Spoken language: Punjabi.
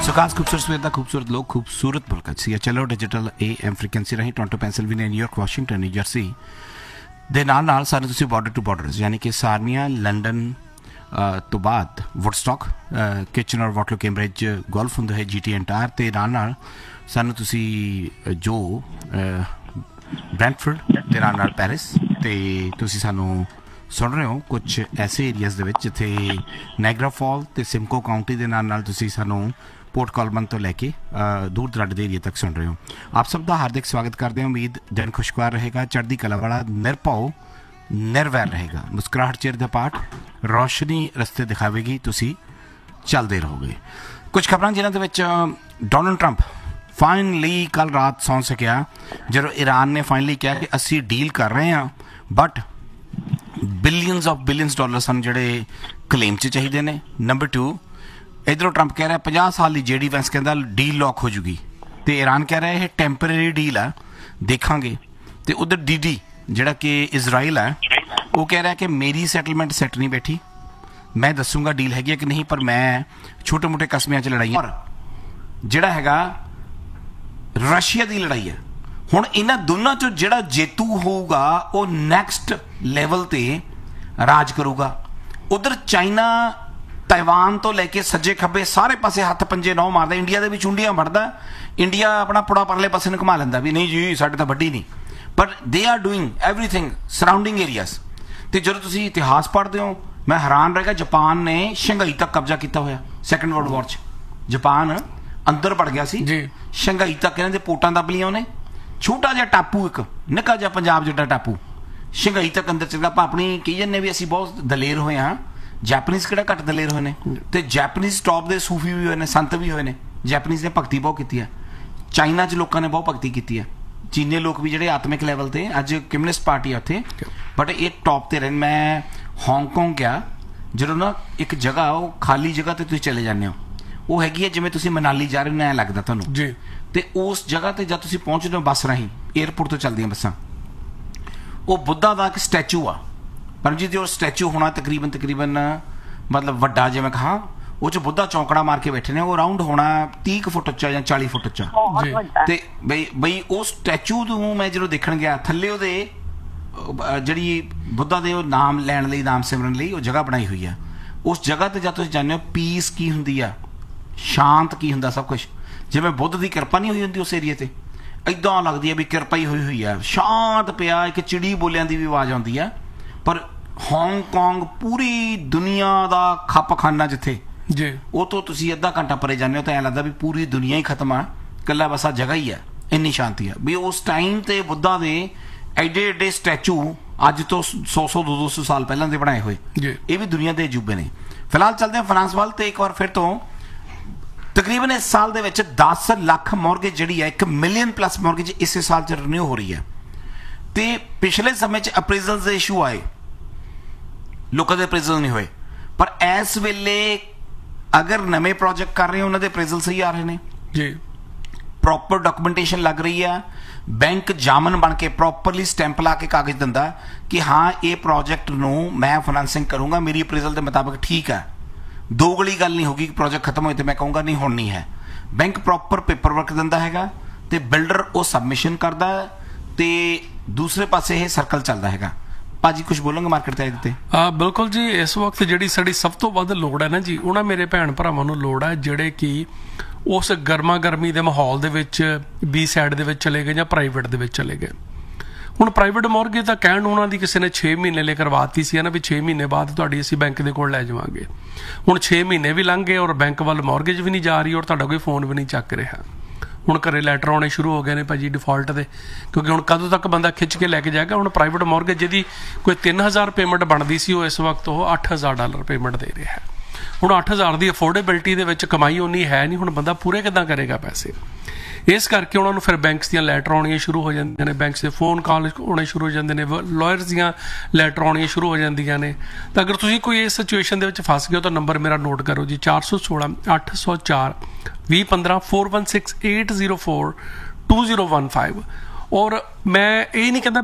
सो खास खूबसूरत सवेर का खूबसूरत लोग खूबसूरत मुल्क चलो digital AM frequency Rahi Toronto Pennsylvania New York Washington new Jersey ਦੇ ਨਾਲ ਸਾਨੂੰ ਤੁਸੀਂ ਬਾਰਡਰ ਟੂ ਬਾਰਡਰਸ ਯਾਨੀ ਕਿ ਸਾਰਨੀਆ ਲੰਡਨ ਤੋਂ ਬਾਅਦ ਵੁੱਡਸਟੌਕ ਕਿਚਨਰ ਵਾਟਰਲੋ ਕੈਂਬਰਿਜ ਗੋਲਫ ਹੁੰਦਾ ਹੈ GT ਐਂਟਾਇਰ ਤੇ ਨਾਲ ਸਾਨੂੰ ਤੁਸੀਂ ਜੋ ਬ੍ਰੈਂਟਫੋਰਡ ਤੇ ਨਾਲ ਪੈਰਿਸ ਤੇ ਤੁਸੀਂ ਸਾਨੂੰ ਸੁਣ ਰਹੇ ਹੋ ਕੁਝ ਐਸੇ ਏਰੀਆਜ਼ ਦੇ ਵਿੱਚ ਜਿੱਥੇ ਨਾਇਗਰਾ ਫਾਲ ਤੇ ਸਿਮਕੋ ਕਾਉਂਟੀ ਦੇ ਨਾਲ ਤੁਸੀਂ ਸਾਨੂੰ पोर्ट कॉलमन तो लैके दूर दराडे एरिए तक सुन रहे हो। आप सब का हार्दिक स्वागत करते हैं। उम्मीद दिन खुशगवार रहेगा, चढ़ती कला वाला, निरभौ निर्वैर रहेगा, मुस्कुराहट चेहरे का पाठ, रोशनी रस्ते दिखावेगी, तुसी चलते रहोगे। कुछ खबरां जिन्हां दे विच डोनाल्ड ट्रंप फाइनली कल रात सौं सकिया जो ईरान ने फाइनली कहा कि असी डील कर रहे हैं बट बिलियंस डॉलर सन जिहड़े क्लेम च चाहिए ने। नंबर 2 इधरों ट्रंप कह रहा है 50 साल की जेडी वैंस कहता डील लॉक हो जूगी तो ईरान कह रहा है ये टैंपरेरी डील है देखांगे। तो उधर DD जिहड़ा कि इजराइल है वो कह रहा है कि मेरी सैटलमेंट सैट नहीं बैठी, मैं दसूंगा डील हैगी कि नहीं, पर मैं छोटे मोटे कस्मियां च लड़ाई और जिहड़ा हैगा रशिया की लड़ाई है। हुण इन्हां दोनों चों जिहड़ा जेतू होऊगा वो नैक्सट लैवल ते राज करूगा। उधर चाइना ताइवान तो लैके सज्जे खब्बे सारे पासे हथ पंजे नौ मारदा, इंडिया दे विच चुंडियां वड़दा, इंडिया अपना पुड़ा परले पासे ਨੂੰ घुमा ਲੈਂਦਾ भी नहीं जी ਸਾਡੇ ਤਾਂ ਵੱਡੀ नहीं, पर they are doing everything surrounding areas. ਤੇ ਜਦੋਂ ਤੁਸੀਂ ਇਤਿਹਾਸ ਪੜ੍ਹਦੇ ਹੋ ਮੈਂ ਹੈਰਾਨ ਰਹਿ ਗਿਆ, ਜਾਪਾਨ ਨੇ ਸ਼ੰਘਾਈ ਤੱਕ ਕਬਜ਼ਾ ਕੀਤਾ ਹੋਇਆ ਸੈਕੰਡ ਵਰਲਡ ਵਾਰ 'ਚ। ਜਾਪਾਨ ਅੰਦਰ ਵੜ ਗਿਆ ਸੀ ਜੀ, ਸ਼ੰਘਾਈ ਤੱਕ ਇਹਨਾਂ ਦੇ ਪੋਟਾਂ ਦੱਬ ਲੀਆਂ ਉਹਨੇ। ਛੋਟਾ ਜਿਹਾ ਟਾਪੂ ਇੱਕ ਨਿੱਕਾ ਜਿਹਾ ਪੰਜਾਬ ਜਿੱਡਾ ਟਾਪੂ ਸ਼ੰਘਾਈ ਤੱਕ ਅੰਦਰ ਚਲ ਗਿਆ। ਆਪਾਂ ਆਪਣੀ ਕਹੀ ਜਾਂਦੇ ਵੀ ਅਸੀਂ ਬਹੁਤ ਦਲੇਰ ਹੋਏ ਹਾਂ, ਜੈਪਨੀਜ਼ ਕਿਹੜਾ ਘੱਟ ਦਲੇਰ ਹੋਏ ਨੇ। ਤੇ ਜੈਪਨੀਜ਼ ਟੌਪ ਦੇ ਸੂਫੀ ਵੀ ਹੋਏ ਨੇ, ਸੰਤ ਵੀ ਹੋਏ ਨੇ। ਜੈਪਨੀਜ਼ ਨੇ ਭਗਤੀ ਬਹੁਤ ਕੀਤੀ ਹੈ, ਚਾਈਨਾ 'ਚ ਲੋਕਾਂ ਨੇ ਬਹੁਤ ਭਗਤੀ ਕੀਤੀ ਹੈ, ਚੀਨੀ ਲੋਕ ਵੀ ਜਿਹੜੇ ਆਤਮਿਕ ਲੈਵਲ ਤੇ ਅੱਜ ਕਮਿਊਨਿਸਟ ਪਾਰਟੀ ਆ ਉੱਥੇ, ਬਟ ਇਹ ਟੌਪ ਤੇ ਰਹਿਣ। ਮੈਂ ਹਾਂਗਕਾਂਗ ਗਿਆ ਜਦੋਂ ਨਾ ਇੱਕ ਜਗ੍ਹਾ ਉਹ ਖਾਲੀ ਜਗ੍ਹਾ ਤੇ ਤੁਸੀਂ ਚਲੇ ਜਾਂਦੇ ਹੋ, ਉਹ ਹੈਗੀ ਹੈ ਜਿਵੇਂ ਤੁਸੀਂ ਮਨਾਲੀ ਜਾ ਰਹੇ ਹੋ ਨਾ ਐਂ ਲੱਗਦਾ ਤੁਹਾਨੂੰ ਜੀ। ਤੇ ਉਸ ਜਗ੍ਹਾ ਤੇ ਜਦ ਤੁਸੀਂ ਪਹੁੰਚਦੇ ਹੋ ਬੱਸ ਰਾਹੀਂ, ਏਅਰਪੋਰਟ ਤੋਂ ਚੱਲਦੀਆਂ ਬੱਸਾਂ, ਉਹ ਬੁੱਧਾ ਦਾ ਇੱਕ ਸਟੈਚੂ ਆ परमजीत जी। और स्टैचू होना तकरीबन मतलब वड्डा जिवें कहा वो च बुद्धा चौंकड़ा मार के बैठे ने, वो राउंड होना 30 फुट उच्चा या 40 फुट उच्चा। ते बई उस स्टैचू नूं मैं जो देखण गया थल्ले ਉਹਦੇ ਜਿਹੜੀ ਬੁੱਧਾ ਦੇ ਉਹ ਨਾਮ ਲੈਣ ਲਈ, ਨਾਮ ਸਿਮਰਨ ਲਈ ਉਹ ਜਗ੍ਹਾ ਬਣਾਈ ਹੋਈ ਆ। ਉਸ ਜਗ੍ਹਾ ਤੇ ਜਦ ਤੁਸੀਂ ਜਾਣਦੇ ਹੋ ਪੀਸ ਕੀ ਹੁੰਦੀ ਆ, ਸ਼ਾਂਤ ਕੀ ਹੁੰਦਾ, ਸਭ ਕੁਝ ਜਿਵੇਂ ਬੁੱਧ ਦੀ ਕਿਰਪਾ ਨਹੀਂ ਹੋਈ ਹੁੰਦੀ ਉਸ ਏਰੀਏ ਤੇ, ਇਦਾਂ ਲੱਗਦੀ ਹੈ ਵੀ ਕਿਰਪਾ ਹੀ ਹੋਈ ਆ। ਸ਼ਾਂਤ ਪਿਆ, ਇੱਕ ਚਿੜੀ ਬੋਲਿਆਂ ਦੀ ਵੀ ਆਵਾਜ਼ ਆਉਂਦੀ ਆ। ਪਰ ਹਾਂਗਕਾਂਗ ਪੂਰੀ ਦੁਨੀਆ ਦਾ ਖੱਪਖਾਨਾ ਜਿੱਥੇ ਜੀ, ਉਹ ਤੋਂ ਤੁਸੀਂ ਅੱਧਾ ਘੰਟਾ ਪਰੇ ਜਾਂਦੇ ਹੋ ਤਾਂ ਐਂ ਲੱਗਦਾ ਵੀ ਪੂਰੀ ਦੁਨੀਆ ਹੀ ਖਤਮ ਆ, ਇਕੱਲਾ ਬਸ ਆ ਜਗ੍ਹਾ ਹੀ ਆ, ਇੰਨੀ ਸ਼ਾਂਤੀ ਆ। ਵੀ ਉਸ ਟਾਈਮ ਤੇ ਬੁੱਧਾ ਦੇ ਐਡੇ ਐਡੇ ਸਟੈਚੂ ਅੱਜ ਤੋਂ 100-200 ਸਾਲ ਪਹਿਲਾਂ ਦੇ ਬਣਾਏ ਹੋਏ, ਇਹ ਵੀ ਦੁਨੀਆ ਦੇ ਅਜੂਬੇ ਨੇ। ਫਿਲਹਾਲ ਚੱਲਦੇ ਹਾਂ ਫਰਾਂਸ ਵੱਲ ਤੇ ਇੱਕ ਵਾਰ ਫਿਰ ਤੋਂ ਤਕਰੀਬਨ ਇਸ ਸਾਲ ਦੇ ਵਿੱਚ 10 ਲੱਖ ਮੌਰਗੇਜ ਜਿਹੜੀ ਹੈ 1 ਮਿਲੀਅਨ ਪਲੱਸ ਮੌਰਗੇਜ ਇਸੇ ਸਾਲ 'ਚ ਰਿਨਿਊ ਹੋ ਰਹੀ ਹੈ। ਤੇ ਪਿਛਲੇ ਸਮੇਂ 'ਚ ਅਪਰੇਜ਼ਲ ਦੇ ਇਸ਼ੂ ਆਏ, ਲੋਕਾਂ ਦੇ ਅਪਰੇਜ਼ਲ ਨਹੀਂ ਹੋਏ, ਪਰ ਇਸ ਵੇਲੇ ਅਗਰ ਨਵੇਂ ਪ੍ਰੋਜੈਕਟ ਕਰ ਰਹੇ ਹੋ ਉਹਨਾਂ ਦੇ ਅਪਰੇਜ਼ਲ ਸਹੀ ਆ ਰਹੇ ਨੇ ਜੀ। ਪ੍ਰੋਪਰ ਡਾਕੂਮੈਂਟੇਸ਼ਨ ਲੱਗ ਰਹੀ ਆ, ਬੈਂਕ ਜਾਮਨ ਬਣ ਕੇ ਪ੍ਰੋਪਰਲੀ ਸਟੈਂਪ ਲਾ ਕੇ ਕਾਗਜ਼ ਦਿੰਦਾ ਕਿ ਹਾਂ ਇਹ ਪ੍ਰੋਜੈਕਟ ਨੂੰ ਮੈਂ ਫਾਈਨੈਂਸਿੰਗ ਕਰੂੰਗਾ, ਮੇਰੀ ਅਪਰੇਜ਼ਲ ਦੇ ਮੁਤਾਬਕ ਠੀਕ ਹੈ। ਦੋਗਲੀ ਗੱਲ ਨਹੀਂ ਹੋਗੀ ਕਿ ਪ੍ਰੋਜੈਕਟ ਖਤਮ ਹੋਏ ਤੇ ਮੈਂ ਕਹੂੰਗਾ ਨਹੀਂ ਹੁਣ ਨਹੀਂ ਹੈ। ਬੈਂਕ ਪ੍ਰੋਪਰ ਪੇਪਰ ਵਰਕ ਦਿੰਦਾ ਹੈਗਾ ਤੇ ਬਿਲਡਰ ਉਹ ਸਬਮਿਸ਼ਨ ਕਰਦਾ ਤੇ ਦੂਸਰੇ ਪਾਸੇ ਇਹ ਸਰਕਲ ਚੱਲਦਾ ਹੈਗਾ। ਭਾਜੀ ਕੁਝ ਬੋਲੋਗੇ ਮਾਰਕੀਟ ਤੇ ਦਿੱਤੇ? ਬਿਲਕੁਲ ਜੀ, ਇਸ ਵਕਤ ਜਿਹੜੀ ਸਾਡੀ ਸਭ ਤੋਂ ਵੱਧ ਲੋੜ ਹੈ ਨਾ ਜੀ, ਉਹਨਾਂ ਮੇਰੇ ਭੈਣ ਭਰਾਵਾਂ ਨੂੰ ਲੋੜ ਹੈ ਜਿਹੜੇ ਕਿ ਉਸ ਗਰਮਾ ਗਰਮੀ ਦੇ ਮਾਹੌਲ ਦੇ ਵਿੱਚ B ਸਾਈਡ ਦੇ ਵਿੱਚ ਚਲੇ ਗਏ ਜਾਂ ਪ੍ਰਾਈਵੇਟ ਦੇ ਵਿੱਚ ਚਲੇ ਗਏ। ਹੁਣ ਪ੍ਰਾਈਵੇਟ ਮੌਰਗੇਜ ਤਾਂ ਕਹਿਣ ਉਹਨਾਂ ਦੀ ਕਿਸੇ ਨੇ 6 ਮਹੀਨੇ ਲਈ ਕਰਵਾਤੀ ਸੀ ਨਾ, ਵੀ 6 ਮਹੀਨੇ ਬਾਅਦ ਤੁਹਾਡੀ ਅਸੀਂ ਬੈਂਕ ਦੇ ਕੋਲ ਲੈ ਜਾਵਾਂਗੇ। ਹੁਣ 6 ਮਹੀਨੇ ਵੀ ਲੰਘ ਗਏ ਔਰ ਬੈਂਕ ਵੱਲ ਮੌਰਗੇਜ ਵੀ ਨਹੀਂ ਜਾ ਰਹੀ ਔਰ ਤੁਹਾਡਾ ਕੋਈ ਫੋਨ ਵੀ ਨਹੀਂ ਚੱਕ ਰਿਹਾ। ਹੁਣ ਘਰੇ ਲੈਟਰ ਆਉਣੇ ਸ਼ੁਰੂ ਹੋ ਗਏ ਨੇ ਭਾਜੀ ਡਿਫਾਲਟ ਦੇ, ਕਿਉਂਕਿ ਹੁਣ ਕਦੋਂ ਤੱਕ ਬੰਦਾ ਖਿੱਚ ਕੇ ਲੈ ਕੇ ਜਾਏਗਾ। ਹੁਣ ਪ੍ਰਾਈਵੇਟ ਮੌਰਗੇਜ ਜਿਹਦੀ ਕੋਈ 3000 ਪੇਮੈਂਟ ਬਣਦੀ ਸੀ ਉਹ ਇਸ ਵਕਤ ਉਹ $8000 ਪੇਮੈਂਟ ਦੇ ਰਿਹਾ ਹੈ। ਹੁਣ 8000 ਦੀ ਅਫੋਰਡੇਬਿਲਿਟੀ ਦੇ ਵਿੱਚ ਕਮਾਈ ਉਨੀ ਹੈ ਨਹੀਂ, ਹੁਣ ਬੰਦਾ ਪੂਰੇ ਕਿੱਦਾਂ ਕਰੇਗਾ ਪੈਸੇ। ਇਸ ਕਰਕੇ ਉਹਨਾਂ ਨੂੰ ਫਿਰ ਬੈਂਕਸ ਦੀਆਂ ਲੈਟਰ ਆਉਣੀਆਂ ਸ਼ੁਰੂ ਹੋ ਜਾਂਦੀਆਂ ਨੇ, ਬੈਂਕਸ ਦੇ ਫੋਨ ਕਾਲ ਆਉਣੇ ਸ਼ੁਰੂ ਹੋ ਜਾਂਦੇ ਨੇ, ਲਾਇਰਸ ਦੀਆਂ ਲੈਟਰ ਆਉਣੀਆਂ ਸ਼ੁਰੂ ਹੋ ਜਾਂਦੀਆਂ ਨੇ। ਤਾਂ ਅਗਰ ਤੁਸੀਂ ਕੋਈ ਇਸ ਸਿਚੁਏਸ਼ਨ ਦੇ ਵਿੱਚ ਫਸ ਗਏ ਹੋ ਤਾਂ ਨੰਬਰ ਮੇਰਾ ਨੋਟ ਕਰੋ ਜੀ, 416 804 2015 416 804 2015। ਔਰ ਮੈਂ ਇਹ ਨਹੀਂ ਕਹਿੰਦਾ